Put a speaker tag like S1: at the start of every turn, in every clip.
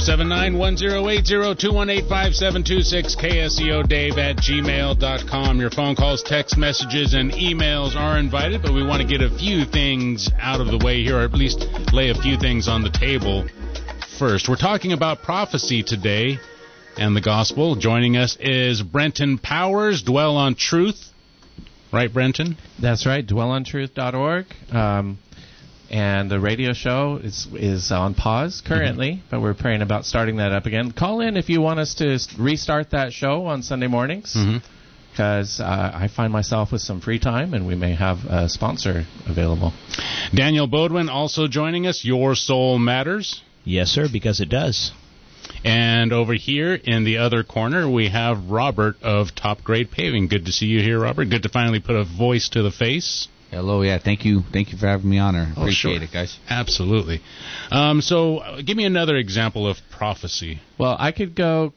S1: 479-1080-2185-726 KSEO-Dave@gmail.com. Your phone calls, text messages, and emails are invited, but we want to get a few things out of the way here, or at least lay a few things on the table first. We're talking about prophecy today and the gospel. Joining us is Brenton Powers, Dwell on Truth. Right, Brenton?
S2: That's right, dwellontruth.org. And the radio show is on pause currently, but we're praying about starting that up again. Call in if you want us to restart that show on Sunday mornings, because I find myself with some free time, and we may have a sponsor available.
S1: Daniel Bodwin also joining us, Your Soul Matters.
S3: Yes, sir, because it does.
S1: And over here in the other corner, we have Robert of Top Grade Paving. Good to see you here, Robert. Good to finally put a voice to the face.
S4: Hello, yeah, thank you for having me on. Appreciate it, guys.
S1: Absolutely. So, give me another example of prophecy.
S2: Well, I could go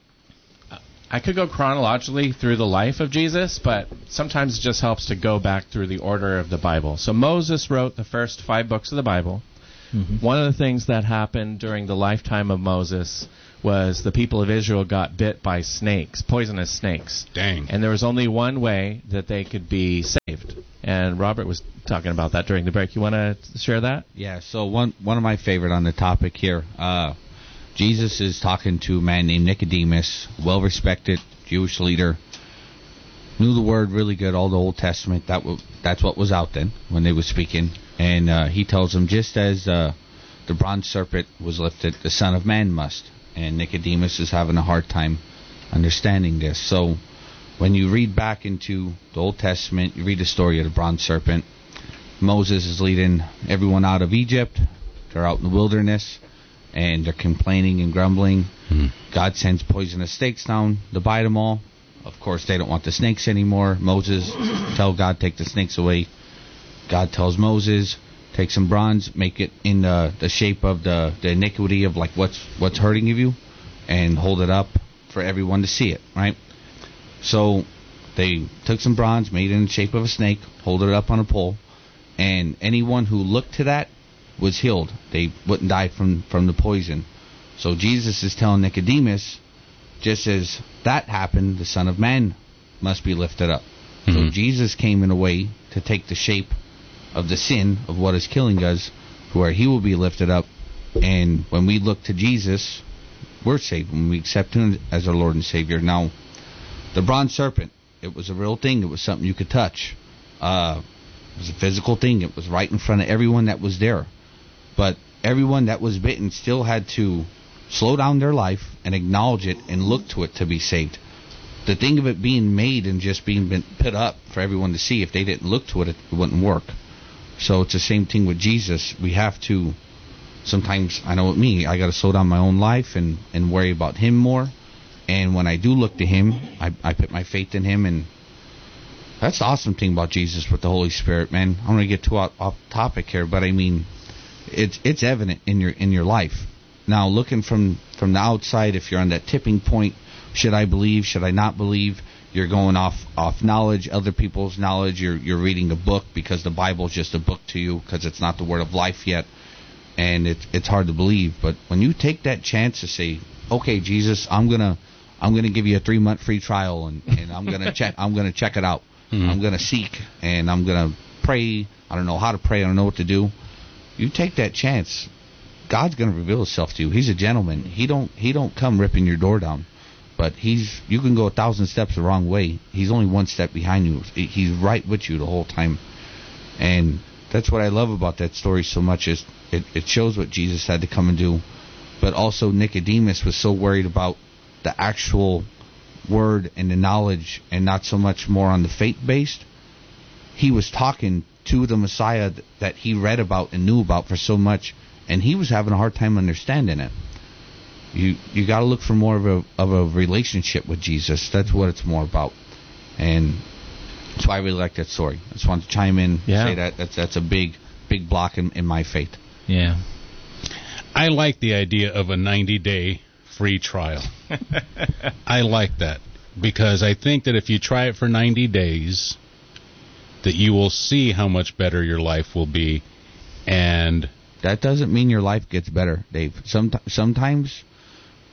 S2: chronologically through the life of Jesus, but sometimes it just helps to go back through the order of the Bible. So Moses wrote the first 5 books of the Bible. One of the things that happened during the lifetime of Moses was the people of Israel got bit by snakes, poisonous snakes.
S1: Dang.
S2: And there was only one way that they could be saved. And Robert was talking about that during the break. You want to share that?
S4: Yeah, so one of my favorite on the topic here, Jesus is talking to a man named Nicodemus, well-respected Jewish leader, knew the word really good, all the Old Testament. That's what was out then when they were speaking. And he tells him, just as the bronze serpent was lifted, the Son of Man must. And Nicodemus is having a hard time understanding this. So when you read back into the Old Testament, you read the story of the bronze serpent. Moses is leading everyone out of Egypt. They're out in the wilderness, and they're complaining and grumbling. God sends poisonous snakes down to bite them all. Of course, they don't want the snakes anymore. Moses tells God, take the snakes away. God tells Moses, take some bronze, make it in the shape of the iniquity of like what's hurting you, and hold it up for everyone to see it, right? So they took some bronze, made it in the shape of a snake, hold it up on a pole, and anyone who looked to that was healed. They wouldn't die from the poison. So Jesus is telling Nicodemus, just as that happened, the Son of Man must be lifted up. So Jesus came in a way to take the shape of the sin of what is killing us, where he will be lifted up. And when we look to Jesus, we're saved when we accept him as our Lord and Savior. Now, the bronze serpent, it was a real thing. It was something you could touch. It was a physical thing. It was right in front of everyone that was there. But everyone that was bitten still had to slow down their life and acknowledge it and look to it to be saved. The thing of it being made and just being put up for everyone to see, if they didn't look to it, it wouldn't work. So it's the same thing with Jesus. We have to, sometimes, I know with me, I got to slow down my own life and worry about him more. And when I do look to him, I put my faith in him. And that's the awesome thing about Jesus with the Holy Spirit, man. I'm going to get too off topic here, but I mean, it's evident in your life. Now, looking from the outside, if you're on that tipping point, should I believe, should I not believe? You're going off knowledge, other people's knowledge. You're reading a book because the Bible's just a book to you because it's not the word of life yet, and it's hard to believe. But when you take that chance to say, okay, Jesus, I'm gonna give you a 3-month free trial, and I'm gonna check it out. I'm gonna seek, and I'm gonna pray. I don't know how to pray. I don't know what to do. You take that chance, God's gonna reveal himself to you. He's a gentleman. He don't come ripping your door down. But you can go 1,000 steps the wrong way. He's only one step behind you. He's right with you the whole time. And that's what I love about that story so much, is it shows what Jesus had to come and do. But also Nicodemus was so worried about the actual word and the knowledge and not so much more on the faith-based. He was talking to the Messiah that he read about and knew about for so much, and he was having a hard time understanding it. You got to look for more of a relationship with Jesus. That's what it's more about, and that's why I really like that story. I just wanted to chime in, say that's a big block in my faith.
S3: Yeah,
S1: I like the idea of a 90-day free trial. I like that because I think that if you try it for 90 days, that you will see how much better your life will be, and
S4: that doesn't mean your life gets better, Dave. Sometimes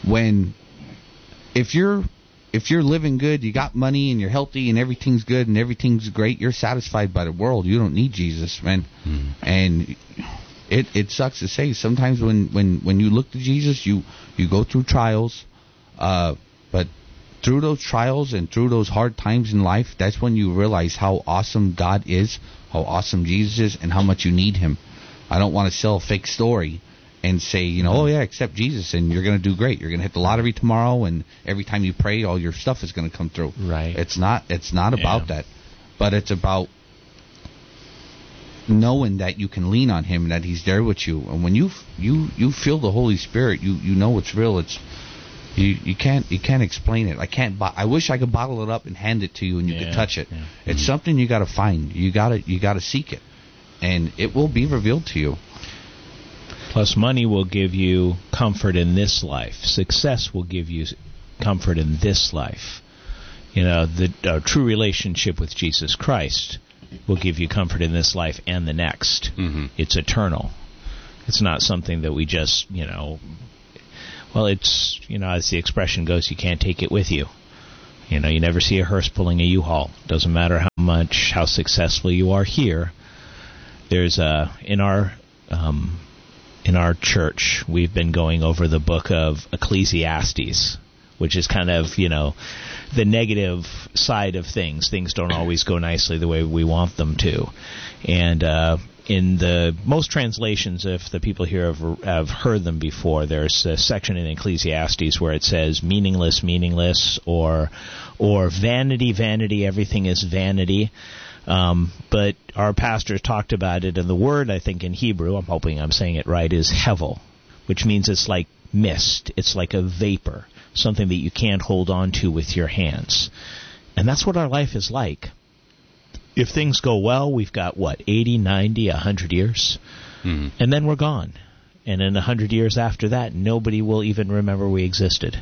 S4: if you're living good, you got money and you're healthy and everything's good and everything's great, you're satisfied by the world. You don't need Jesus, man. And it sucks to say. Sometimes when you look to Jesus, you go through trials, but through those trials and through those hard times in life, that's when you realize how awesome God is, how awesome Jesus is, and how much you need Him. I don't want to sell a fake story and say, oh yeah, accept Jesus and you're going to do great. You're going to hit the lottery tomorrow, and every time you pray, all your stuff is going to come through.
S2: Right.
S4: It's not about that, but it's about knowing that you can lean on Him and that He's there with you. And when you feel the Holy Spirit, you know it's real. It's you can't explain it. I wish I could bottle it up and hand it to you and you could touch it. Yeah. It's something you got to find. You got to seek it, and it will be revealed to you.
S3: Plus, money will give you comfort in this life. Success will give you comfort in this life. The true relationship with Jesus Christ will give you comfort in this life and the next. Mm-hmm. It's eternal. It's not something that we just, it's, as the expression goes, you can't take it with you. You never see a hearse pulling a U-Haul. Doesn't matter how successful you are here. There's in our church, we've been going over the book of Ecclesiastes, which is kind of, the negative side of things. Things don't always go nicely the way we want them to. And in the most translations, if the people here have heard them before, there's a section in Ecclesiastes where it says meaningless, meaningless, or vanity, vanity, everything is vanity. But our pastors talked about it, and the word, I think, in Hebrew, I'm hoping I'm saying it right, is hevel, which means it's like mist. It's like a vapor, something that you can't hold on to with your hands. And that's what our life is like. If things go well, we've got, 80, 90, 100 years? Mm-hmm. And then we're gone. And in 100 years after that, nobody will even remember we existed.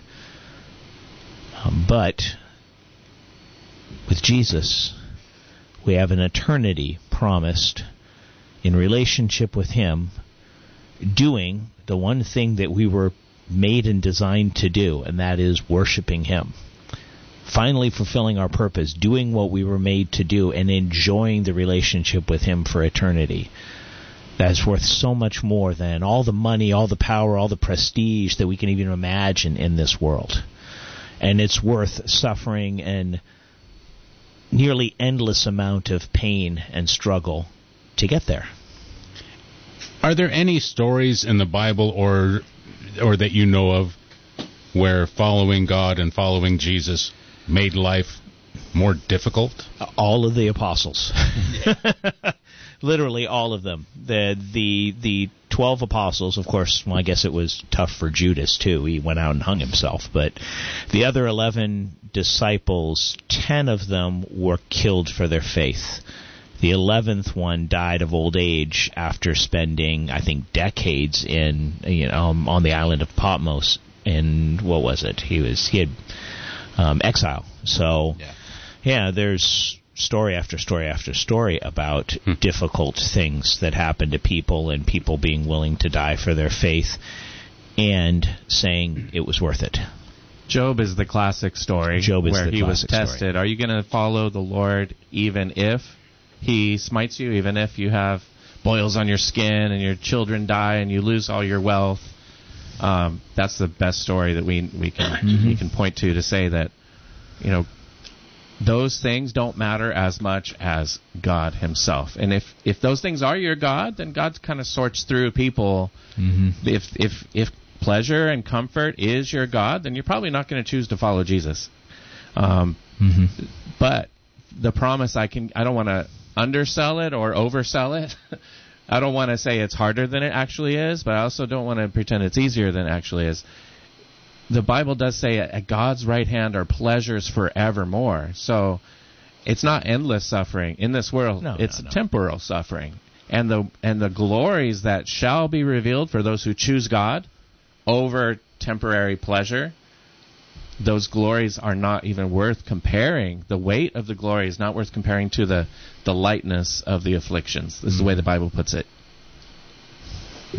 S3: But with Jesus, we have an eternity promised in relationship with Him, doing the one thing that we were made and designed to do, and that is worshiping Him. Finally fulfilling our purpose, doing what we were made to do, and enjoying the relationship with Him for eternity. That's worth so much more than all the money, all the power, all the prestige that we can even imagine in this world. And it's worth suffering and nearly endless amount of pain and struggle to get there.
S1: Are there any stories in the Bible or that you know of where following God and following Jesus made life more difficult?
S3: All of the apostles. Literally all of them. The 12 apostles, of course, I guess it was tough for Judas too. He went out and hung himself. But the other 11 disciples, 10 of them were killed for their faith. The 11th one died of old age after spending, I think, decades on the island of Patmos. And what was it? He had exile. So, there's story after story after story about difficult things that happen to people, and people being willing to die for their faith and saying it was worth it.
S2: Job is the classic story where he was tested. Are you going to follow the Lord even if He smites you, even if you have boils on your skin and your children die and you lose all your wealth? That's the best story that we can point to say that, those things don't matter as much as God Himself. And if those things are your God, then God kind of sorts through people. Mm-hmm. If pleasure and comfort is your God, then you're probably not going to choose to follow Jesus. But the promise, I don't want to undersell it or oversell it. I don't want to say it's harder than it actually is, but I also don't want to pretend it's easier than it actually is. The Bible does say at God's right hand are pleasures forevermore. So it's not endless suffering in this world. It's temporal suffering. And the glories that shall be revealed for those who choose God over temporary pleasure, those glories are not even worth comparing. The weight of the glory is not worth comparing to the lightness of the afflictions. This is the way the Bible puts it.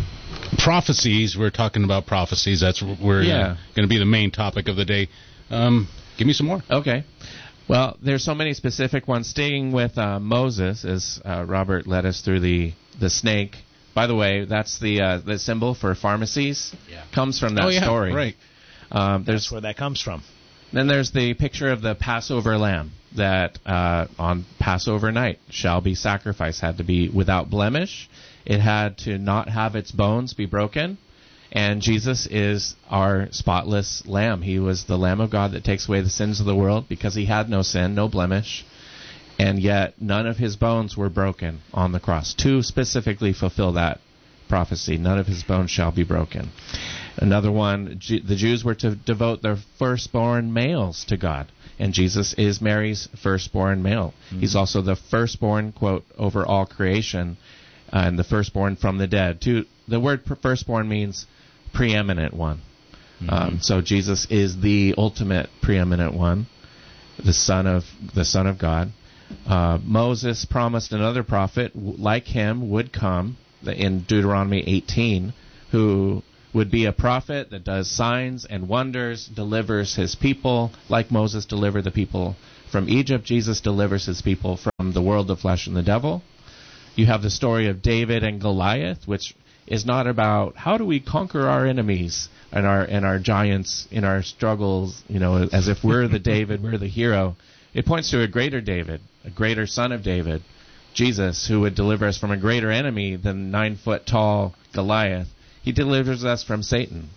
S1: prophecies. We're talking about prophecies. That's we're going to be the main topic of the day. Give me some more.
S2: Okay. Well, there's so many specific ones. Staying with Moses, as Robert led us through the snake. By the way, that's the symbol for pharmacies.
S3: Yeah.
S2: Comes from that story.
S1: Right.
S3: That's where that comes from.
S2: Then there's the picture of the Passover lamb that on Passover night shall be sacrificed. Had to be without blemish. It had to not have its bones be broken. And Jesus is our spotless lamb. He was the Lamb of God that takes away the sins of the world because he had no sin, no blemish. And yet none of his bones were broken on the cross. To specifically fulfill that prophecy, none of his bones shall be broken. Another one, the Jews were to devote their firstborn males to God. And Jesus is Mary's firstborn male. Mm-hmm. He's also the firstborn, quote, over all creation, and the firstborn from the dead. The word firstborn means preeminent one. Mm-hmm. So Jesus is the ultimate preeminent one, the Son of God. Moses promised another prophet like him would come in Deuteronomy 18, who would be a prophet that does signs and wonders, delivers his people like Moses delivered the people from Egypt. Jesus delivers his people from the world of flesh and the devil. You have the story of David and Goliath, which is not about how do we conquer our enemies and our giants in our struggles, as if we're the David, we're the hero. It points to a greater David, a greater son of David, Jesus, who would deliver us from a greater enemy than 9-foot-tall Goliath. He delivers us from Satan.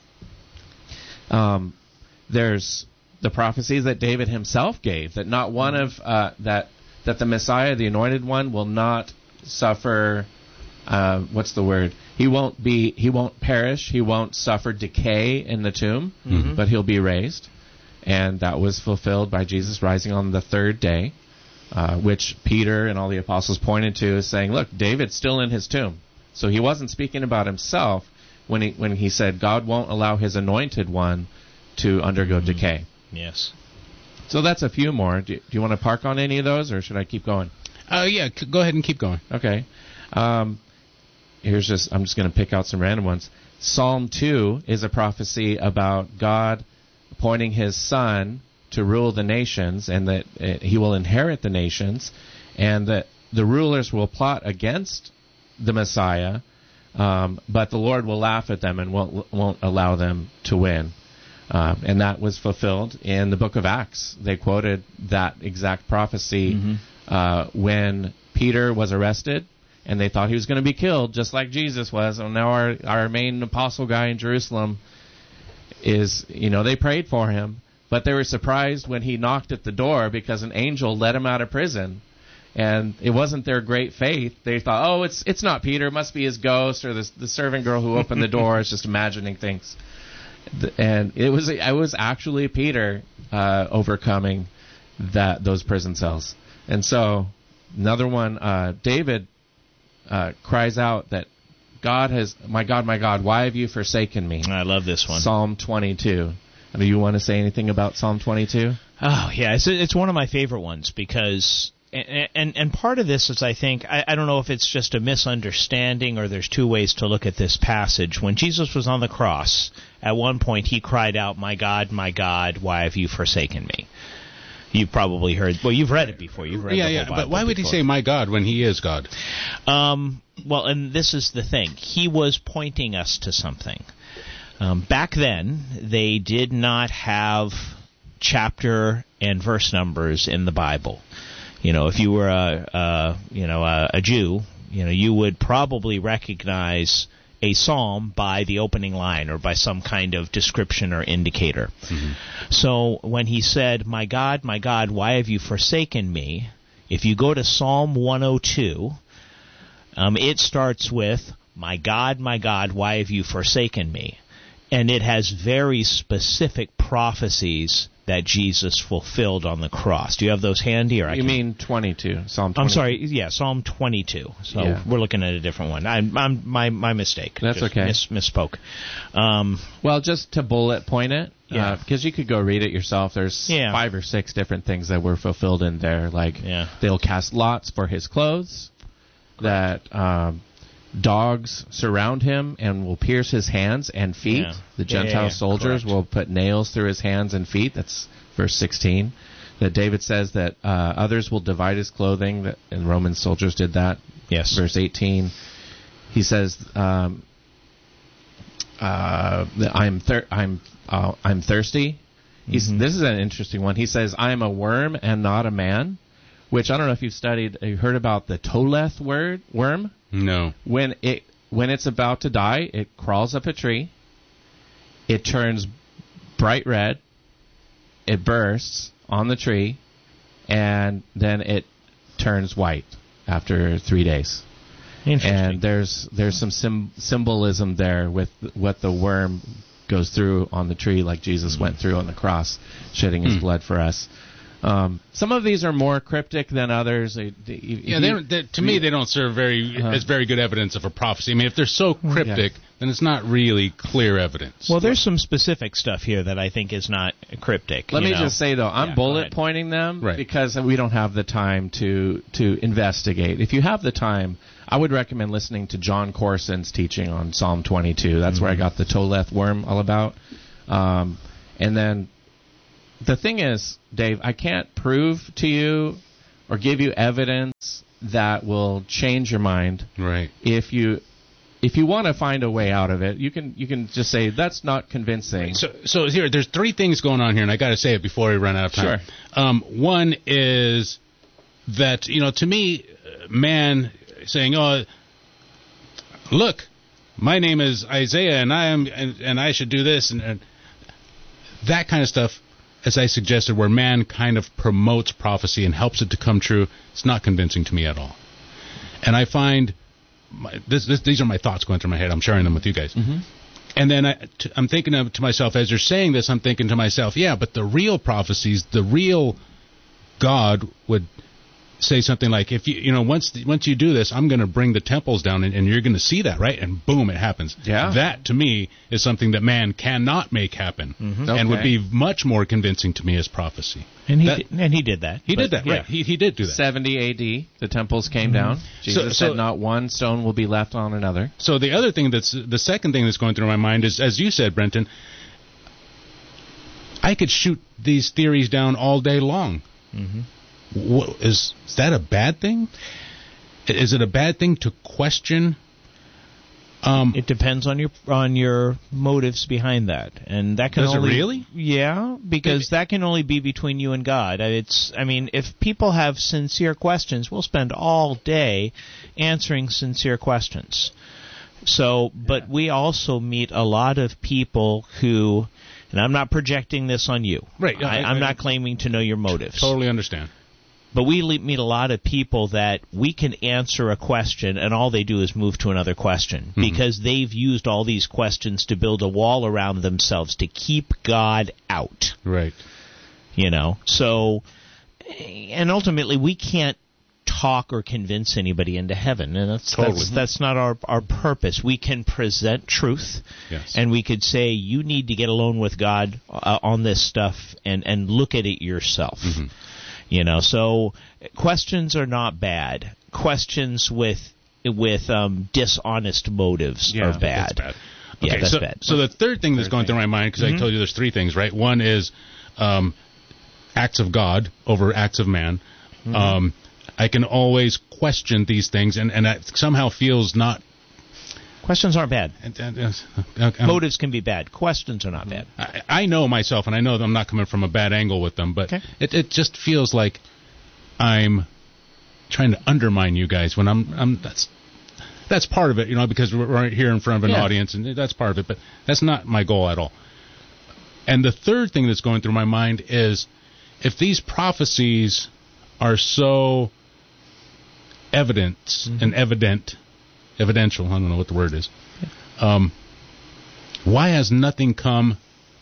S2: There's the prophecies that David himself gave, that not one of that the Messiah, the Anointed One, will not suffer. What's the word? He won't perish. He won't suffer decay in the tomb, but he'll be raised. And that was fulfilled by Jesus rising on the third day, which Peter and all the apostles pointed to as saying, look, David's still in his tomb. So he wasn't speaking about himself when he said God won't allow his anointed one to undergo decay.
S3: Yes. So
S2: that's a few more. Do you want to park on any of those, or should I keep going?
S1: Yeah, go ahead and keep going.
S2: Okay. I'm just going to pick out some random ones. Psalm 2 is a prophecy about God appointing his son to rule the nations, and that he will inherit the nations, and that the rulers will plot against the Messiah, but the Lord will laugh at them and won't allow them to win. And that was fulfilled in the book of Acts. They quoted that exact prophecy when Peter was arrested, and they thought he was going to be killed, just like Jesus was. And now our main apostle guy in Jerusalem is, they prayed for him, but they were surprised when he knocked at the door because an angel let him out of prison. And it wasn't their great faith. They thought, oh, it's not Peter. It must be his ghost or the servant girl who opened the door is just imagining things. And it was actually Peter overcoming those prison cells. And so another one, David cries out that God has, my God, why have you forsaken me?
S3: I love this one.
S2: Psalm 22. Do you want to say anything about Psalm 22?
S3: Oh, yeah. It's one of my favorite ones because, and part of this is, I think, I don't know if it's just a misunderstanding or there's two ways to look at this passage. When Jesus was on the cross, at one point he cried out, my God, why have you forsaken me? You've probably heard, well, you've read it before. You've read the whole Bible
S1: but why would
S3: before.
S1: he say, my God, when he is God?
S3: Well, and this is the thing. He was pointing us to something. Back then, they did not have chapter and verse numbers in the Bible. If you were a Jew, you would probably recognize a psalm by the opening line or by some kind of description or indicator. Mm-hmm. So when he said, my God, why have you forsaken me? If you go to Psalm 102, it starts with, my God, why have you forsaken me? And it has very specific prophecies that Jesus fulfilled on the cross. Do you have those handy? Or
S2: you mean 22, Psalm 22?
S3: I'm sorry, yeah, Psalm 22. So we're looking at a different one. My mistake.
S2: That's
S3: just
S2: okay.
S3: Misspoke.
S2: Well, just to bullet point it, because you could go read it yourself. There's 5 or 6 different things that were fulfilled in there. Like they'll cast lots for his clothes. That dogs surround him and will pierce his hands and feet.
S3: Yeah.
S2: The Gentile soldiers
S3: Correct.
S2: will put nails through his hands and feet. That's verse 16. That David says that others will divide his clothing, and Roman soldiers did that.
S3: Yes.
S2: Verse 18. He says, I'm thirsty. This is an interesting one. He says, I am a worm and not a man, which I don't know if you heard about the toleth worm.
S1: No.
S2: When it's about to die, it crawls up a tree. It turns bright red. It bursts on the tree, and then it turns white after 3 days. And there's some symbolism there with what the worm goes through on the tree, like Jesus went through on the cross, shedding his blood for us. Some of these are more cryptic than others. To
S1: me, they don't serve as very good evidence of a prophecy. I mean, if they're so cryptic, then it's not really clear evidence.
S3: Well, there's some specific stuff here that I think is not cryptic.
S2: Let me just say, though, I'm bullet pointing them because we don't have the time to investigate. If you have the time, I would recommend listening to John Corson's teaching on Psalm 22. That's where I got the Toleth worm all about. And then the thing is, Dave, I can't prove to you or give you evidence that will change your mind.
S1: Right.
S2: If you want to find a way out of it, you can just say that's not convincing.
S1: So here, there's three things going on here, and I got to say it before we run out of time.
S2: Sure.
S1: One is that to me, man saying, "Oh, look, my name is Isaiah, and I should do this," and that kind of stuff. As I suggested, where man kind of promotes prophecy and helps it to come true, it's not convincing to me at all. And I find these are my thoughts going through my head. I'm sharing them with you guys. Mm-hmm. And then I'm thinking to myself, as you're saying this, I'm thinking to myself, yeah, but the real prophecies, the real God would say something like, if once you do this, I'm going to bring the temples down, and you're going to see that, right? And boom, it happens.
S2: Yeah.
S1: That, to me, is something that man cannot make happen, and would be much more convincing to me as prophecy.
S3: And he did that.
S1: He did that, right? He did do that.
S2: 70 A.D., the temples came down. Jesus said not one stone will be left on another.
S1: So the second thing that's going through my mind is, as you said, Brenton, I could shoot these theories down all day long. Mm-hmm. Is that a bad thing? Is it a bad thing to question?
S3: It depends on your motives behind that, and that can
S1: Does
S3: only
S1: it really?
S3: Yeah, because that can only be between you and God. If people have sincere questions, we'll spend all day answering sincere questions. So, but we also meet a lot of people who, and I'm not projecting this on you.
S1: Right.
S3: I'm not claiming to know your motives.
S1: Totally understand.
S3: But we meet a lot of people that we can answer a question, and all they do is move to another question, because they've used all these questions to build a wall around themselves to keep God out.
S1: Right.
S3: So, and ultimately we can't talk or convince anybody into heaven, and that's not our purpose. We can present truth, and we could say, you need to get alone with God on this stuff and look at it yourself. Mm-hmm. So questions are not bad. Questions with dishonest motives are bad.
S1: That's bad. Okay,
S3: yeah, that's bad.
S1: So the third thing that's going through my mind, because I told you there's three things, right? One is acts of God over acts of man. Mm-hmm. I can always question these things, and it somehow feels not...
S3: Questions aren't bad. Motives can be bad. Questions are not bad.
S1: I know myself, and I know that I'm not coming from a bad angle with them, but it just feels like I'm trying to undermine you guys when that's part of it, because we're right here in front of an audience, and that's part of it, but that's not my goal at all. And the third thing that's going through my mind is, if these prophecies are so evident and evidential, I don't know what the word is. Why has nothing come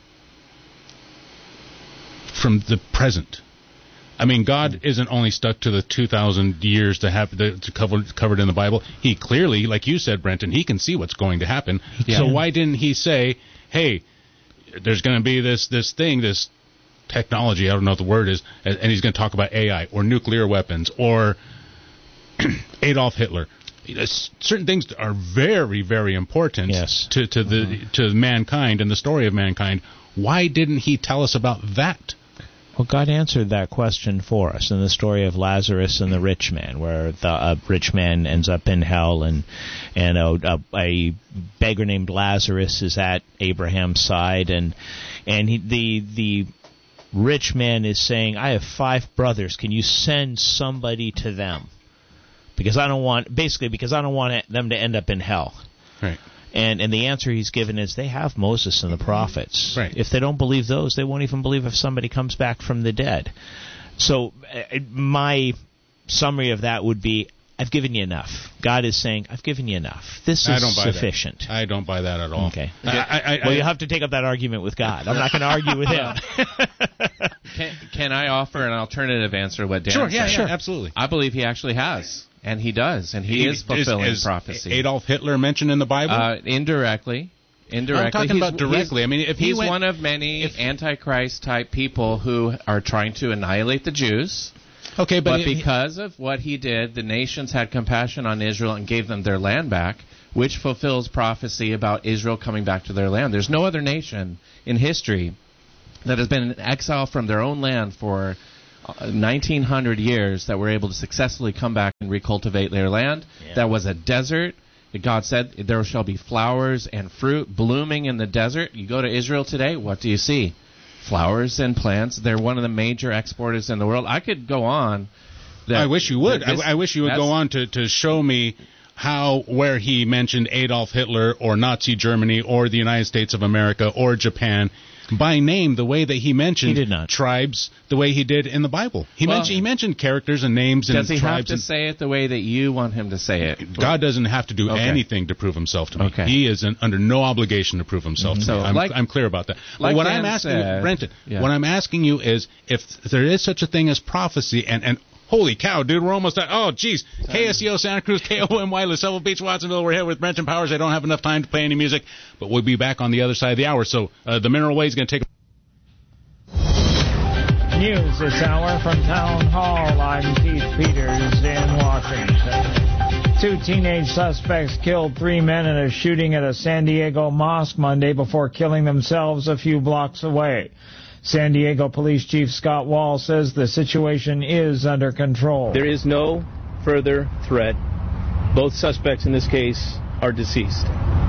S1: from the present? I mean, God isn't only stuck to the 2,000 years covered in the Bible. He clearly, like you said, Brenton, he can see what's going to happen. Yeah. So why didn't he say, hey, there's going to be this thing, this technology, I don't know what the word is, and he's going to talk about AI or nuclear weapons or Adolf Hitler. certain things are very, very important to mankind and the story of mankind. Why didn't he tell us about that?
S3: Well, God answered that question for us in the story of Lazarus and the rich man, where the rich man ends up in hell, and a beggar named Lazarus is at Abraham's side, and the rich man is saying, "I have 5 brothers. Can you send somebody to them? Because I don't want them to end up in hell."
S1: Right.
S3: And the answer he's given is they have Moses and the prophets.
S1: Right.
S3: If they don't believe those, they won't even believe if somebody comes back from the dead. So my summary of that would be, I've given you enough. God is saying, I've given you enough. This is sufficient.
S1: I don't buy that at all.
S3: Okay. Well, you'll have to take up that argument with God. I'm not going to argue with him.
S2: Can I offer an alternative answer to what Dan said?
S1: Sure, absolutely.
S2: I believe he actually has. And he does, and he is fulfilling prophecy.
S1: Adolf Hitler mentioned in the Bible?
S2: Indirectly.
S1: I'm talking about directly. I mean, if
S2: he's one of many Antichrist-type people who are trying to annihilate the Jews.
S1: Okay, but
S2: because of what he did, the nations had compassion on Israel and gave them their land back, which fulfills prophecy about Israel coming back to their land. There's no other nation in history that has been in exile from their own land for 1,900 years that were able to successfully come back and recultivate their land. Yeah. That was a desert. God said, there shall be flowers and fruit blooming in the desert. You go to Israel today, what do you see? Flowers and plants. They're one of the major exporters in the world. I could go on.
S1: I wish you would. I wish you would go on to show me where he mentioned Adolf Hitler or Nazi Germany or the United States of America or Japan by name, the way that he mentioned tribes, the way he did in the Bible. He mentioned characters and names and tribes.
S2: Does he have to say it the way that you want him to say it?
S1: God doesn't have to do anything to prove himself to me. Okay. He is under no obligation to prove himself to me. I'm clear about that. But what I'm asking you, Brenton, what I'm asking you is if there is such a thing as prophecy and holy cow, dude, we're almost at... Oh, geez. KSCO, Santa Cruz, KOMY, LaSalle Beach, Watsonville. We're here with Brenton Powers. I don't have enough time to play any music, but we'll be back on the other side of the hour. So the Mineral Way is going to take...
S5: News this hour from Town Hall. I'm Keith Peters in Washington. 2 teenage suspects killed 3 men in a shooting at a San Diego mosque Monday before killing themselves a few blocks away. San Diego Police Chief Scott Wall says the situation is under control.
S6: There is no further threat. Both suspects in this case are deceased.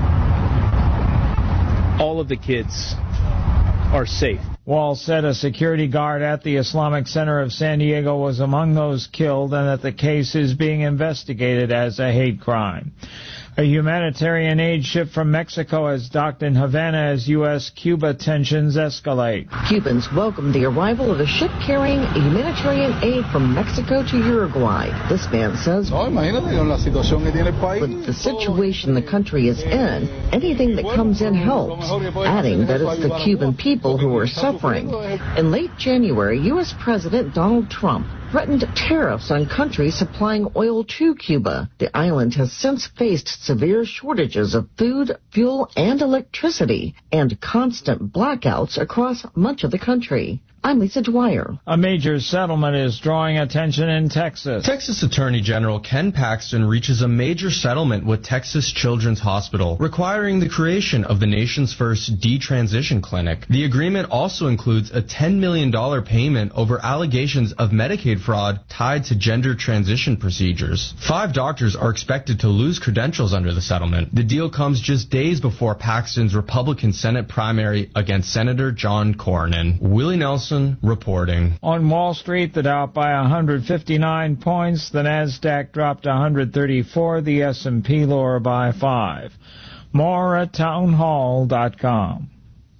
S6: All of the kids are safe.
S5: Wall said a security guard at the Islamic Center of San Diego was among those killed and that the case is being investigated as a hate crime. A humanitarian aid ship from Mexico has docked in Havana as U.S.-Cuba tensions escalate.
S7: Cubans welcomed the arrival of a ship carrying humanitarian aid from Mexico to Uruguay. This man says, with the situation the country is in, anything that comes in helps, adding that it's the Cuban people who are suffering. In late January, U.S. President Donald Trump threatened tariffs on countries supplying oil to Cuba. The island has since faced severe shortages of food, fuel, and electricity, and constant blackouts across much of the country. I'm Lisa Dwyer.
S5: A major settlement is drawing attention in Texas.
S8: Texas Attorney General Ken Paxton reaches a major settlement with Texas Children's Hospital, requiring the creation of the nation's first detransition clinic. The agreement also includes a $10 million payment over allegations of Medicaid fraud tied to gender transition procedures. 5 doctors are expected to lose credentials under the settlement. The deal comes just days before Paxton's Republican Senate primary against Senator John Cornyn. Willie Nelson reporting.
S5: On Wall Street, the Dow up by 159 points, the Nasdaq dropped 134, the S&P lower by 5. More at townhall.com.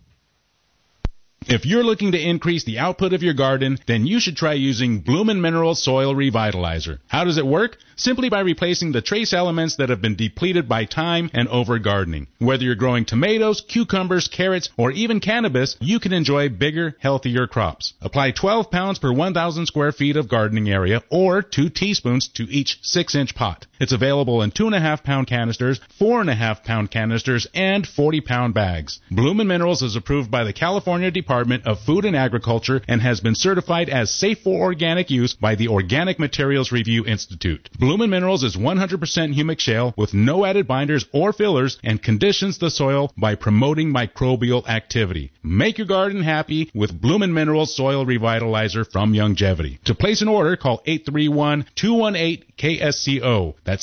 S1: If you're looking to increase the output of your garden, then you should try using Bloomin' Minerals Soil Revitalizer. How does it work? Simply by replacing the trace elements that have been depleted by time and over-gardening. Whether you're growing tomatoes, cucumbers, carrots, or even cannabis, you can enjoy bigger, healthier crops. Apply 12 pounds per 1,000 square feet of gardening area, or 2 teaspoons to each 6-inch pot. It's available in 2.5-pound canisters, 4.5-pound canisters, and 40-pound bags. Bloomin' Minerals is approved by the California Department Department of Food and Agriculture and has been certified as safe for organic use by the Organic Materials Review Institute. Bloomin' Minerals is 100% humic shale with no added binders or fillers and conditions the soil by promoting microbial activity. Make your garden happy with Bloomin' Minerals Soil Revitalizer from Youngevity. To place an order, call 831-218-KSCO. That's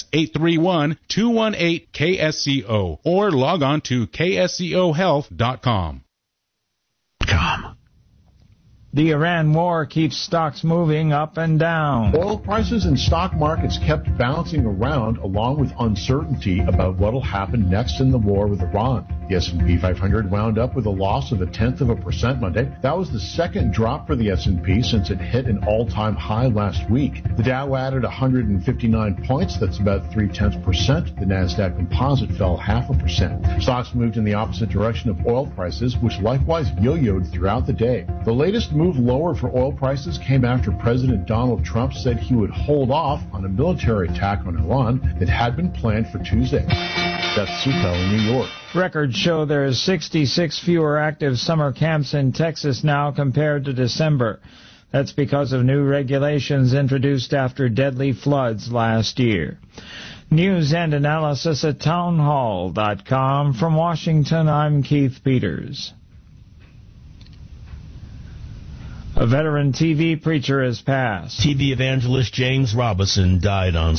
S1: 831-218-KSCO. Or log on to kscohealth.com.
S5: The Iran war keeps stocks moving up and down.
S9: Oil prices and stock markets kept bouncing around along with uncertainty about what will happen next in the war with Iran. The S&P 500 wound up with a loss of 0.1% Monday. That was the second drop for the S&P since it hit an all-time high last week. The Dow added 159 points. That's about 0.3%. The Nasdaq Composite fell 0.5%. Stocks moved in the opposite direction of oil prices, which likewise yo-yoed throughout the day. The latest move lower for oil prices came after President Donald Trump said he would hold off on a military attack on Iran that had been planned for Tuesday. That's Sukel in New York.
S5: Records show there's 66 fewer active summer camps in Texas now compared to December. That's because of new regulations introduced after deadly floods last year. News and analysis at townhall.com. From Washington, I'm Keith Peters. A veteran TV preacher has passed.
S10: TV evangelist James Robison died on